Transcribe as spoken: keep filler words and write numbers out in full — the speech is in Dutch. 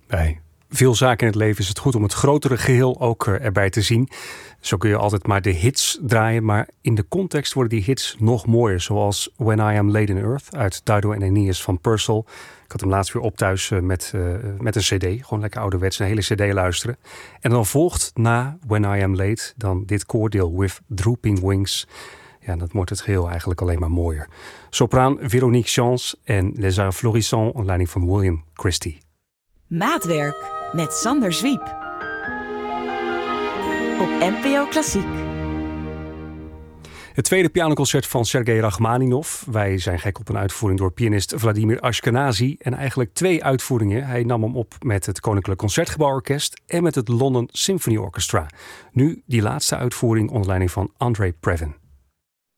Bij veel zaken in het leven is het goed om het grotere geheel ook erbij te zien. Zo kun je altijd maar de hits draaien, maar in de context worden die hits nog mooier. Zoals When I Am Laid in Earth uit Dido and Aeneas van Purcell. Ik had hem laatst weer op thuis met, uh, met een cd. Gewoon lekker ouderwets, een hele cd luisteren. En dan volgt na When I Am Laid dan dit koordeel With Drooping Wings. Ja, dat wordt het geheel eigenlijk alleen maar mooier. Sopraan Véronique Chance en Les Arts Florissants onder leiding van William Christie. Maatwerk met Sander Zwiep. Op N P O Klassiek. Het tweede pianoconcert van Sergei Rachmaninov. Wij zijn gek op een uitvoering door pianist Vladimir Ashkenazy. En eigenlijk twee uitvoeringen. Hij nam hem op met het Koninklijk Concertgebouworkest en met het London Symphony Orchestra. Nu die laatste uitvoering onder leiding van Andrei Previn.